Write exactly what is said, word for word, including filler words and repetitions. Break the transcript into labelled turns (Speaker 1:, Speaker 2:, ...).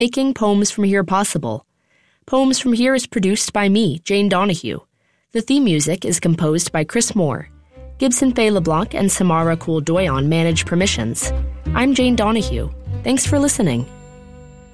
Speaker 1: making Poems from Here possible. Poems from Here is produced by me, Jane Donahue. The theme music is composed by Chris Moore. Gibson Faye LeBlanc and Samara Cool Doyon manage permissions. I'm Jane Donahue. Thanks for listening.